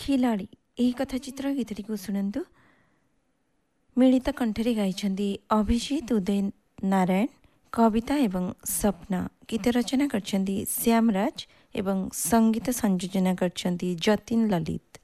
खिलाड़ी ଏହି କଥାଚିତ୍ର ଗୀତଟିକୁ ଶୁଣନ୍ତୁ। ମିଳିତ କଣ୍ଠରେ ଗାଇଛନ୍ତି ଅଭିଜିତ ଉଦୟ ନାରାୟଣ, କବିତା ଏବଂ ସ୍ୱପ୍ନ। ଗୀତ ରଚନା କରିଛନ୍ତି ଶ୍ୟାମରାଜ ଏବଂ ସଙ୍ଗୀତ ସଂଯୋଜନା କରିଛନ୍ତି ଯତୀନ ଲଲିତ।